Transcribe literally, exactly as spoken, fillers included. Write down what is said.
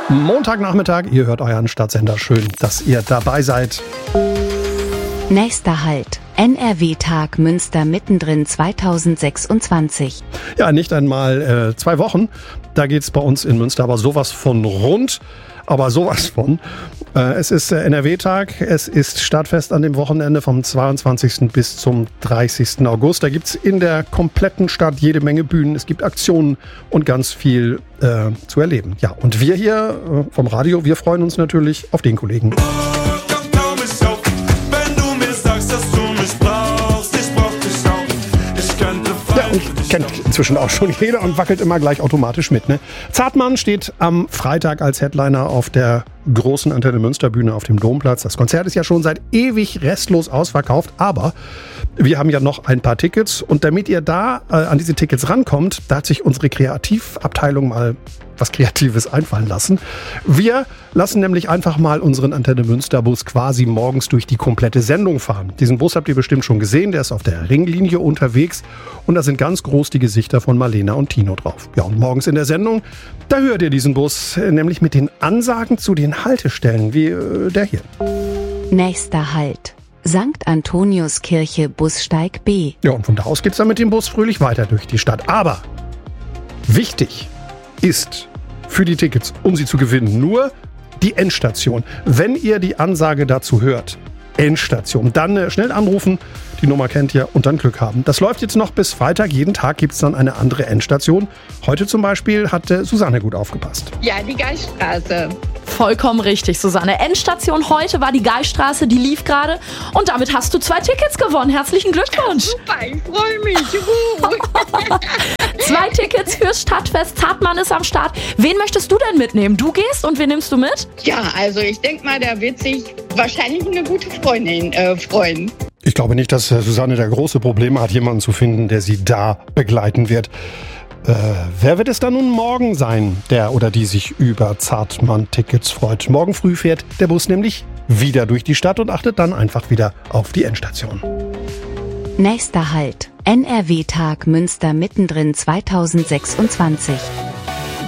Montagnachmittag, ihr hört euren Stadtsender. Schön, dass ihr dabei seid. Nächster Halt. N R W-Tag Münster mittendrin zweitausendsechsundzwanzig. Ja, nicht einmal äh, zwei Wochen. Da geht's bei uns in Münster aber sowas von rund. Aber sowas von. Äh, es ist äh, N R W-Tag. Es ist Stadtfest an dem Wochenende vom zweiundzwanzigsten bis zum dreißigsten August. Da gibt's in der kompletten Stadt jede Menge Bühnen. Es gibt Aktionen und ganz viel äh, zu erleben. Ja, und wir hier äh, vom Radio, wir freuen uns natürlich auf den Kollegen. Kennt inzwischen auch schon jeder und wackelt immer gleich automatisch mit. Ne? Zartmann steht am Freitag als Headliner auf der großen Antenne Münster Bühne auf dem Domplatz. Das Konzert ist ja schon seit ewig restlos ausverkauft, aber wir haben ja noch ein paar Tickets. Und damit ihr da äh, an diese Tickets rankommt, da hat sich unsere Kreativabteilung mal was Kreatives einfallen lassen. Wir lassen nämlich einfach mal unseren Antenne Münster Bus quasi morgens durch die komplette Sendung fahren. Diesen Bus habt ihr bestimmt schon gesehen, der ist auf der Ringlinie unterwegs und da sind ganz groß die Gesichter von Marlena und Tino drauf. Ja, und morgens in der Sendung, da hört ihr diesen Bus, nämlich mit den Ansagen zu den Haltestellen, wie äh, der hier. Nächster Halt. Sankt Antoniuskirche, Bussteig B. Ja, und von da aus geht's dann mit dem Bus fröhlich weiter durch die Stadt. Aber wichtig ist für die Tickets, um sie zu gewinnen, nur die Endstation. Wenn ihr die Ansage dazu hört, Endstation, dann äh, schnell anrufen, die Nummer kennt ihr und dann Glück haben. Das läuft jetzt noch bis Freitag. Jeden Tag gibt es dann eine andere Endstation. Heute zum Beispiel hat äh, Susanne gut aufgepasst. Ja, die Geiststraße. Vollkommen richtig, Susanne. Endstation heute war die Geiststraße, die lief gerade. Und damit hast du zwei Tickets gewonnen. Herzlichen Glückwunsch. Super, ich freue mich. Juhu. Zwei Tickets fürs Stadtfest. Zartmann ist am Start. Wen möchtest du denn mitnehmen? Du gehst und wen nimmst du mit? Ja, also ich denke mal, da wird sich wahrscheinlich eine gute Freundin äh, freuen. Ich glaube nicht, dass äh, Susanne da große Probleme hat, jemanden zu finden, der sie da begleiten wird. Äh, wer wird es dann nun morgen sein, der oder die sich über Zartmann-Tickets freut? Morgen früh fährt der Bus nämlich wieder durch die Stadt und achtet dann einfach wieder auf die Endstation. Nächster Halt. N R W-Tag Münster mittendrin zweitausendsechsundzwanzig.